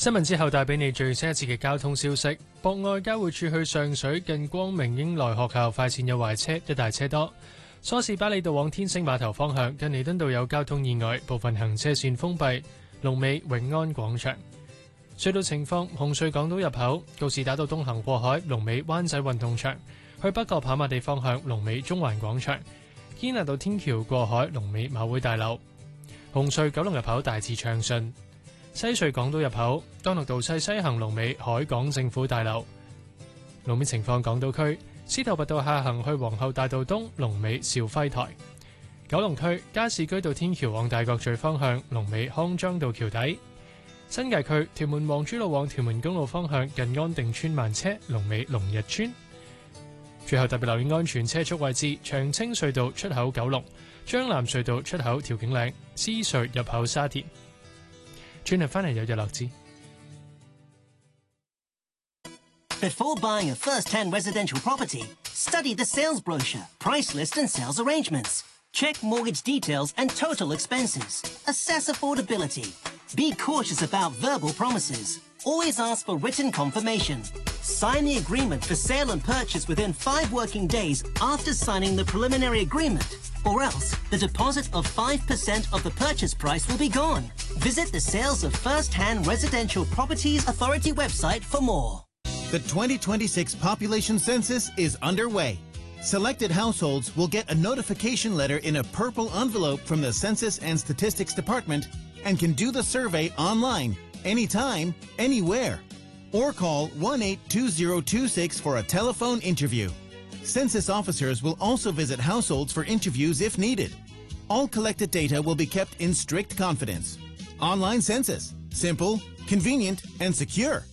新聞之後帶俾你最新一次嘅交通消息。博愛交匯處去上水近光明英來學校快線有壞車，一大車多。梳士巴利道往天星碼頭方向近彌敦道有交通意外，部分行車線封閉。龍尾永安廣場。隧道情況：紅隧港島入口告士打道東行過海，龍尾灣仔運動場；去北角跑馬地方向，龍尾中環廣場。堅拿道天橋過海，龍尾馬會大樓。紅隧九龍入口大致暢順。西隧港島入口，當樂道西行龍尾海港政府大樓。路面情況：港島區司徒拔道下行去皇后大道東，龍尾兆輝台；九龍區加士居道天橋往大角咀方向，龍尾康莊道橋底；新界區屯門皇珠路往屯門公路方向，近安定村慢車，龍尾龍日村。最後特別留意安全車速位置：長青隧道出口九龍、將藍隧道出口調景嶺、獅隧入口沙田。轉頭返嚟有日落知。 Before buying a first-hand residential property, study the sales brochure, price list and sales arrangements. Check mortgage details and total expenses. Assess affordability. Be cautious about verbal promises. Always ask for written confirmation. Sign the agreement for sale and purchase within 5 working days after signing the preliminary agreement, or else the deposit of 5% of the purchase price will be gone. Visit the Sales of First-Hand Residential Properties Authority website for more. The 2026 population census is underway. Selected households will get a notification letter in a purple envelope from the Census and Statistics Department and can do the survey online, anytime, anywhere. Or call 1-82026 for a telephone interview. Census officers will also visit households for interviews if needed. All collected data will be kept in strict confidence. Online census. Simple, convenient, and secure.